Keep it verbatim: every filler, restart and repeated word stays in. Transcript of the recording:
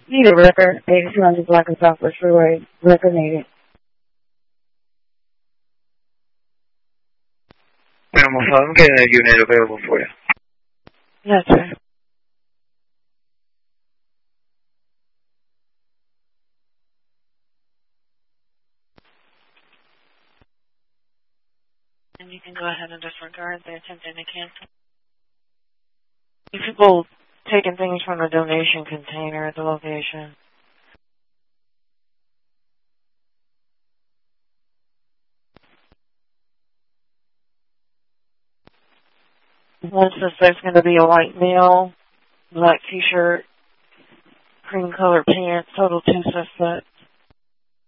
Need a record. eighty-two hundred Black and Southwest Freeway. Record needed. Animal five, I'm getting a unit available for you. Yes, sir. And you can go ahead and disregard the attempting to cancel. People taking things from the donation container at the location. One suspect's going to be a white male, black t-shirt, cream colored pants, total two suspects.